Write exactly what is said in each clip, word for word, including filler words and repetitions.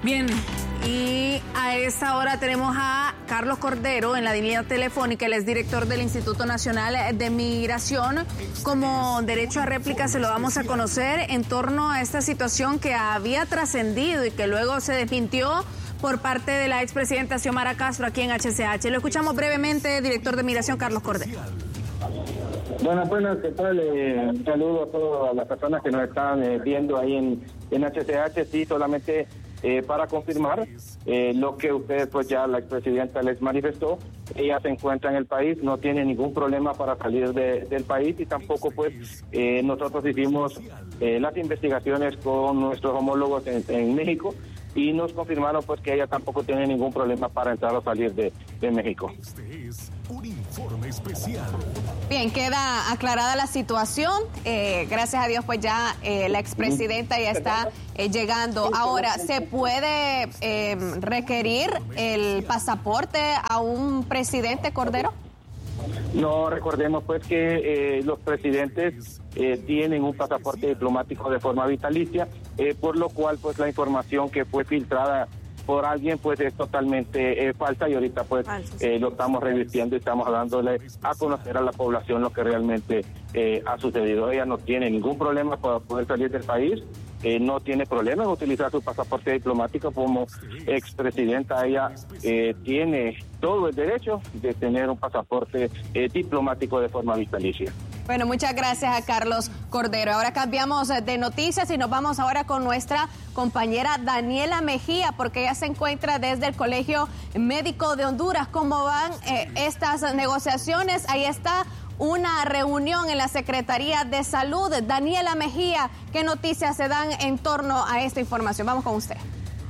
Bien, y a esta hora tenemos a Carlos Cordero en la línea telefónica. Él es director del Instituto Nacional de Migración. Como derecho a réplica se lo vamos a conocer en torno a esta situación que había trascendido y que luego se desmintió por parte de la expresidenta Xiomara Castro aquí en H C H. Lo escuchamos brevemente, director de Migración, Carlos Cordero. Buenas, buenas, ¿qué tal? Eh, un saludo a todas las personas que nos están eh, viendo ahí en, en H C H. Sí, solamente eh, para confirmar eh, lo que usted, pues ya la expresidenta les manifestó. Ella se encuentra en el país, no tiene ningún problema para salir de, del país y tampoco pues eh, nosotros hicimos eh, las investigaciones con nuestros homólogos en, en México y nos confirmaron pues que ella tampoco tiene ningún problema para entrar o salir de, de México. Este es un informe especial. Bien, queda aclarada la situación. Eh, gracias a Dios, pues ya eh, la expresidenta ya está eh, llegando. Ahora, ¿se puede eh, requerir el pasaporte a un presidente, Cordero? No, recordemos pues que eh, los presidentes eh, tienen un pasaporte diplomático de forma vitalicia, eh, por lo cual pues la información que fue filtrada por alguien pues es totalmente eh, falsa y ahorita pues eh, lo estamos revirtiendo y estamos dándole a conocer a la población lo que realmente eh, ha sucedido. Ella no tiene ningún problema para poder salir del país. Eh, no tiene problema en utilizar su pasaporte diplomático como expresidenta. Ella eh, tiene todo el derecho de tener un pasaporte eh, diplomático de forma vitalicia. Bueno, muchas gracias a Carlos Cordero. Ahora cambiamos de noticias y nos vamos ahora con nuestra compañera Daniela Mejía, porque ella se encuentra desde el Colegio Médico de Honduras. ¿Cómo van eh, estas negociaciones? Ahí está una reunión en la Secretaría de Salud. Daniela Mejía, ¿qué noticias se dan en torno a esta información? Vamos con usted.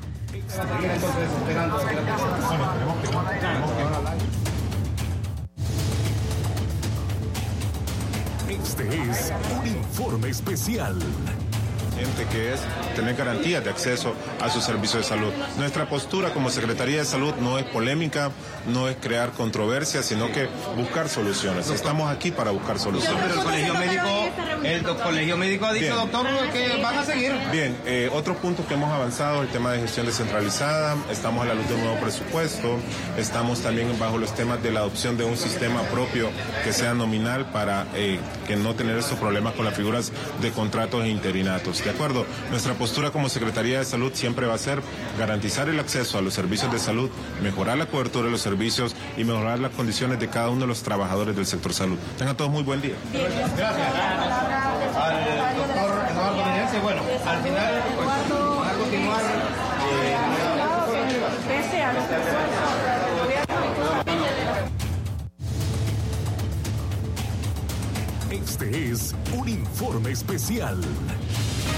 Este es un informe especial. Que es tener garantías de acceso a sus servicios de salud. Nuestra postura como Secretaría de Salud no es polémica, no es crear controversias, sino que buscar soluciones. Estamos aquí para buscar soluciones. Pero el colegio médico, el do, colegio médico ha dicho, bien, doctor, que van a seguir. Bien, eh, otro punto que hemos avanzado, el tema de gestión descentralizada. Estamos a la luz de un nuevo presupuesto. Estamos también bajo los temas de la adopción de un sistema propio que sea nominal para eh, que no tener estos problemas con las figuras de contratos e interinatos. ¿De acuerdo? Nuestra postura como Secretaría de Salud siempre va a ser garantizar el acceso a los servicios de salud, mejorar la cobertura de los servicios y mejorar las condiciones de cada uno de los trabajadores del sector salud. Tengan todos muy buen día. Gracias. Al doctor Eduardo Meneses, bueno, al final pues, van a continuar eh, pese a los Este es un informe especial.